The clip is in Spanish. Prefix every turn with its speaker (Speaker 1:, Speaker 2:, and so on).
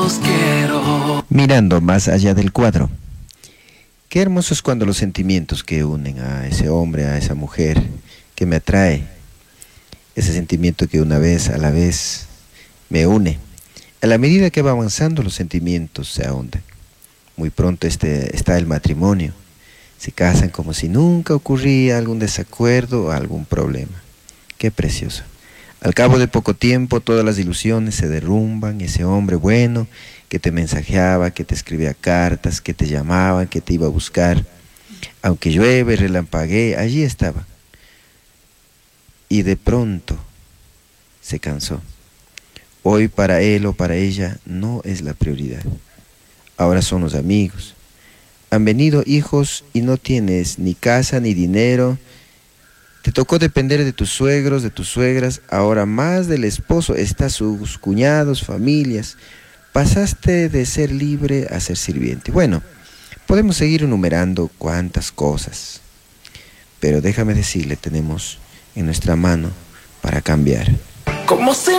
Speaker 1: los quiero.
Speaker 2: Mirando más allá del cuadro. Qué hermoso es cuando los sentimientos que unen a ese hombre, a esa mujer que me atrae, ese sentimiento que una vez a la vez me une. A la medida que va avanzando los sentimientos se ahondan. Muy pronto está el matrimonio. Se casan como si nunca ocurría algún desacuerdo o algún problema. Qué precioso. Al cabo de poco tiempo todas las ilusiones se derrumban y ese hombre bueno que te mensajeaba, que te escribía cartas, que te llamaba, que te iba a buscar, aunque llueve, relampaguee, allí estaba. Y de pronto se cansó. Hoy para él o para ella no es la prioridad. Ahora son los amigos. Han venido hijos y no tienes ni casa ni dinero. Te tocó depender de tus suegros, de tus suegras, ahora más del esposo, están sus cuñados, familias. Pasaste de ser libre a ser sirviente. Bueno, podemos seguir enumerando cuántas cosas, pero déjame decirle, tenemos en nuestra mano para cambiar.
Speaker 1: Como si